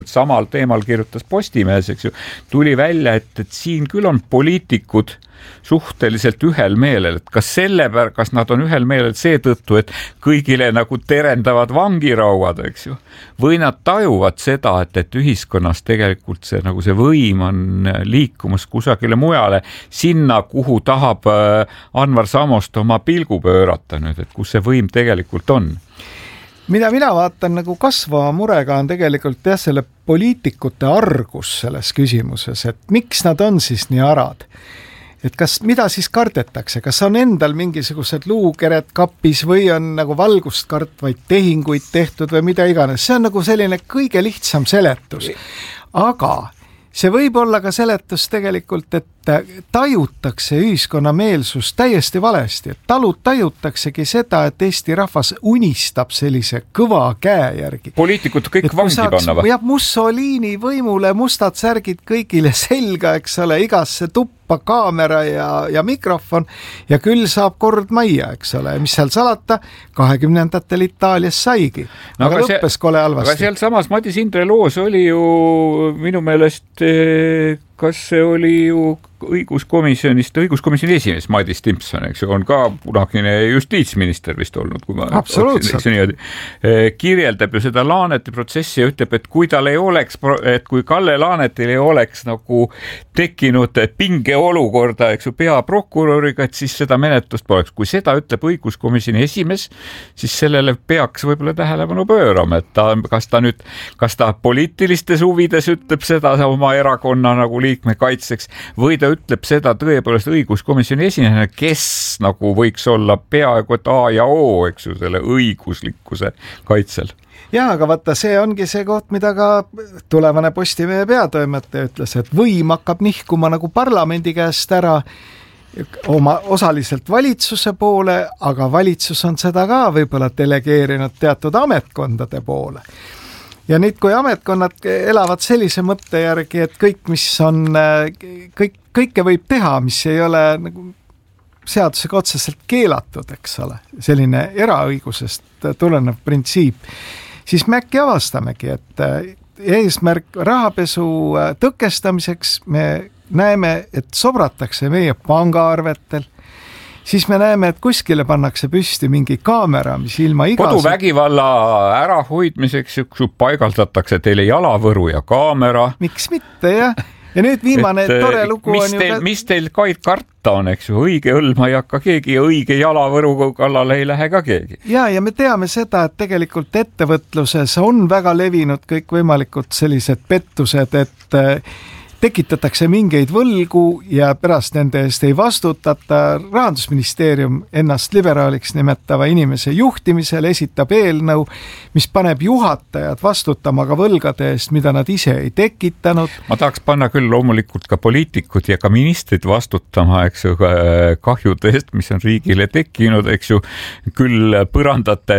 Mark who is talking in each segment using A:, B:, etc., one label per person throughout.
A: samal teemal kirjutas Postimehes, eks ju, tuli välja, et siin küll on poliitikud suhteliselt ühel meelel, et kas nad on ühel meelel seetõttu, et kõigile nagu terendavad vangirauad, eks ju, või nad tajuvad seda, et ühiskonnas tegelikult see võim on liikumas kusagile mujale, sinna, kuhu tahab Anvar Samost oma pilgu pöörata nüüd, et kus see võim tegelikult on.
B: Mida mina vaatan nagu kasvava murega on tegelikult selle poliitikute argus selles küsimuses, et miks nad on siis nii arad? Et mida siis kardetakse? Kas on endal mingisugused luukered kapis või on nagu valgust kartvaid tehinguid tehtud või mida iganes? See on nagu selline kõige lihtsam seletus. Aga see võib olla ka seletus tegelikult, et tajutakse ühiskonna meelsust täiesti valesti. Et tajutaksegi seda, et Eesti rahvas unistab sellise kõva käe järgi.
A: Poliitikud kõik vangi panna või?
B: Ja Mussolini võimule mustad särgid kõigile selga, eks ole, igasse tuppa kaamera ja mikrofon ja küll saab kord majja, eks ole. Mis seal salata? 20-ndatel Itaalias saigi.
A: No,
B: aga lõppes kole halvasti.
A: Aga seal samas Madis Indre loos oli ju minu meelest, kas see oli ju õiguskomisjoni esimees Madis Timpson, eks ju, on ka kunagine justiitsminister vist olnud, kui ma
B: absoluutselt
A: kirjeldab ju seda Laaneti protsessi ja ütleb, et kui tal ei oleks, et kui Kalle Laanetil ei oleks nagu tekkinud pingeolukorda, eks ju, peaprokuröriga, et siis seda menetlust poleks. Kui seda ütleb õiguskomisjoni esimees, siis sellele peaks võib-olla tähelepanu pöörama, et kas ta poliitilistes huvides ütleb seda oma erakonna nagu liikme kaitseks või ta ütleb seda tõepoolest õiguskomisjoni esinejana, kes nagu võiks olla peaaegu et A ja O, eks ju, selle õiguslikkuse kaitsel.
B: Ja, aga vaata, see ongi see koht, mida ka tulevane Postimehe peatoimetaja ütles, et võim hakkab nihkuma nagu parlamendi käest ära oma osaliselt valitsuse poole, aga valitsus on seda ka võib-olla delegeerinud teatud ametkondade poole. Ja nüüd, kui ametkonnad elavad sellise mõtte järgi, et kõik, mis on, kõike võib teha, mis ei ole nagu seadusega otseselt keelatud, eks ole, selline eraõigusest tulenev printsiip, siis me äkki avastamegi, et eesmärk rahapesu tõkestamiseks me näeme, et sobratakse meie pangaarvetel, siis me näeme, et kuskile pannakse püsti mingi kaamera, mis ilma
A: koduvägivalla ärahoidmiseks paigaldatakse teile jalavõru ja kaamera.
B: Miks mitte, jah? Ja nüüd viimane tore lugu on ju...
A: Mis teil karta on, eks ju, õige õlma ei hakka keegi ja õige jalavõru kallale ei lähe ka keegi.
B: Ja me teame seda, et tegelikult ettevõtluses on väga levinud kõik võimalikud sellised pettused, et tekitatakse mingeid võlgu ja pärast nende eest ei vastutata. Rahandusministeerium ennast liberaaliks nimetava inimese juhtimisel esitab eelnõu, mis paneb juhatajad vastutama ka võlgade eest, mida nad ise ei tekitanud.
A: Ma tahaks panna küll loomulikult ka poliitikud ja ka ministrid vastutama, eks ju, kahjude eest, mis on riigile tekkinud, eks ju, küll põrandate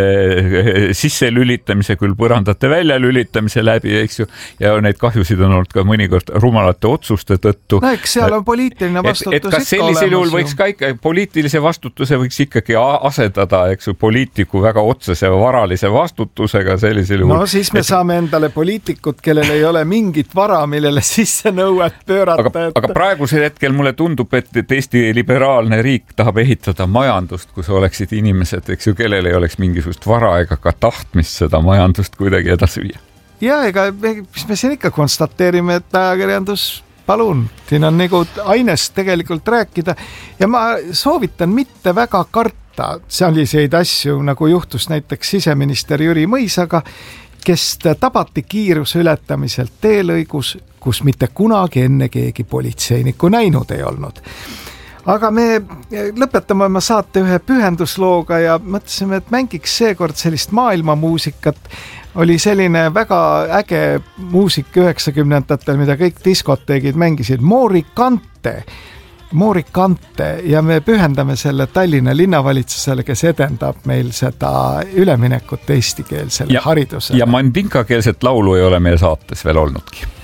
A: sisse lülitamise, küll põrandate välja lülitamise läbi, eks ju, ja neid kahjusid on olnud ka mõnikord rumalad otsuste tõttu.
B: No, eks seal on poliitiline vastutus
A: et kas sellisel juhul võiks ka poliitilise vastutuse võiks ikkagi asendada, eks ju, poliitiku väga otsese varalise vastutusega sellisel juhul.
B: No siis me saame endale poliitikud, kellel ei ole mingit vara, millele sisse nõuet pöörata.
A: Aga praegusel hetkel mulle tundub, et Eesti liberaalne riik tahab ehitada majandust, kus oleksid inimesed, eks ju, kellel ei oleks mingisugust vara ega ka tahtmist seda majandust kuidagi edasi viia.
B: Ja ega mis me siin ikka konstateerime, et ajakirjandus, palun, siin on nagu ainest tegelikult rääkida ja ma soovitan mitte väga karta selliseid asju, nagu juhtus näiteks siseminister Jüri Mõisaga, kes tabati kiiruse ületamiselt teelõigus, kus mitte kunagi enne keegi politseinikku näinud ei olnud. Aga me lõpetame oma saate ühe pühenduslooga ja mõtlesime, et mängiks seekord sellist maailmamuusikat. Oli selline väga äge muusik 90-ndatel, mida kõik diskoteegid mängisid, Morikante ja me pühendame selle Tallinna linnavalitsusele, kes edendab meil seda üleminekut eestikeelsele haridusele.
A: Ja mandinkakeelset laulu ei ole meie saates veel olnudki.